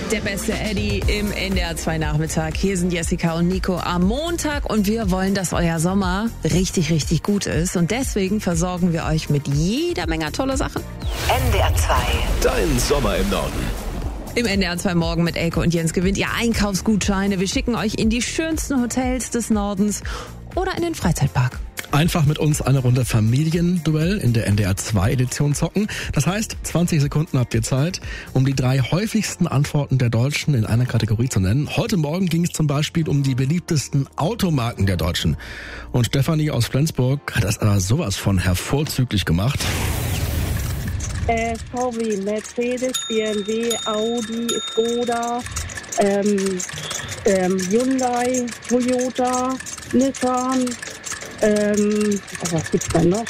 Der beste Eddie im NDR 2 Nachmittag. Hier sind Jessica und Nico am Montag und wir wollen, dass euer Sommer richtig, richtig gut ist. Und deswegen versorgen wir euch mit jeder Menge toller Sachen. NDR 2. Dein Sommer im Norden. Im NDR 2 Morgen mit Elke und Jens gewinnt ihr Einkaufsgutscheine. Wir schicken euch in die schönsten Hotels des Nordens oder in den Freizeitpark. Einfach mit uns eine Runde Familienduell in der NDR 2 Edition zocken. Das heißt, 20 Sekunden habt ihr Zeit, um die 3 häufigsten Antworten der Deutschen in einer Kategorie zu nennen. Heute Morgen ging es zum Beispiel um die beliebtesten Automarken der Deutschen. Und Stefanie aus Flensburg hat das aber sowas von hervorzüglich gemacht. VW, Mercedes, BMW, Audi, Skoda, Hyundai, Toyota, Nissan, was gibt's da noch?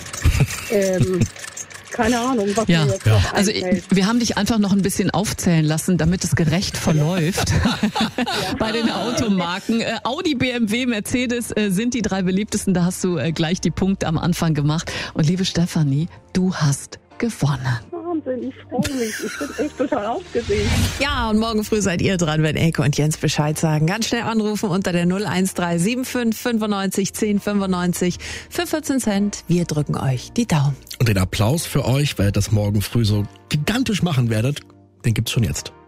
Keine Ahnung, was mir jetzt noch also einfällt. wir haben dich einfach noch ein bisschen aufzählen lassen, damit es gerecht verläuft. Bei den Automarken. Audi, BMW, Mercedes sind die 3 beliebtesten. Da hast du gleich die Punkte am Anfang gemacht. Und liebe Stefanie, du hast gewonnen. Wahnsinn, ich freue mich. Ich bin echt total aufgeregt. Ja, und morgen früh seid ihr dran, wenn Elke und Jens Bescheid sagen. Ganz schnell anrufen unter der 01375 95 10 95 für 14 Cent. Wir drücken euch die Daumen. Und den Applaus für euch, weil ihr das morgen früh so gigantisch machen werdet, den gibt's schon jetzt.